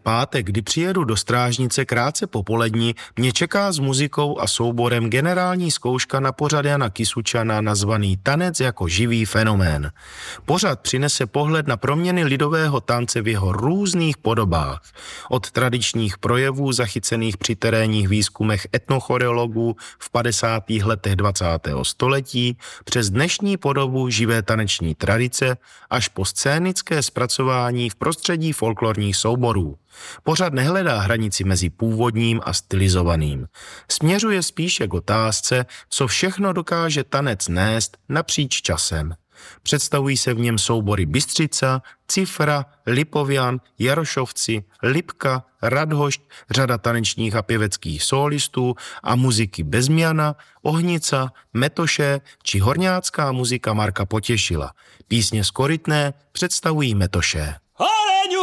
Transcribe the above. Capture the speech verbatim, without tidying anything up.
pátek, kdy přijedu do Strážnice krátce po poledni, mě čeká s muzikou a souborem generální zkouška na pořad Jana Kysučana nazvaný Tanec jako živý fenomén. Pořad přinese pohled na proměny lidového tance v jeho různých podobách. Od tradičních projevů zachycených při terénních výzkumech etnochoreologů v padesátých letech dvacátého století přes dnešní podobu živé taneční tradice až po scénické zpracování v prostředí folklorních souborů. Pořad nehledá hranici mezi původním a stylizovaným. Směřuje spíše k otázce, co všechno dokáže tanec nést napříč časem. Představují se v něm soubory Bystřica, Cifra, Lipovian, Jarošovci, Lipka, Radhošť, řada tanečních a pěveckých sólistů a muziky Bezmiana, Ohnica, Metoše či horňácká muzika Marka Potěšila. Písně z Korytné představují Metoše.